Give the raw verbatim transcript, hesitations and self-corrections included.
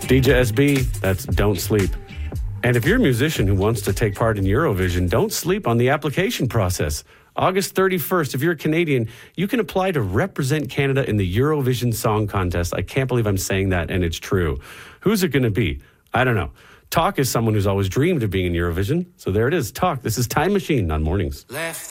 D J S B, that's Don't Sleep. And if you're a musician who wants to take part in Eurovision, don't sleep on the application process. August thirty-first, if you're a Canadian, you can apply to represent Canada in the Eurovision Song Contest. I can't believe I'm saying that, and it's true. Who's it going to be? I don't know. Talk is someone who's always dreamed of being in Eurovision. So there it is. Talk. This is Time Machine on Mornings. Left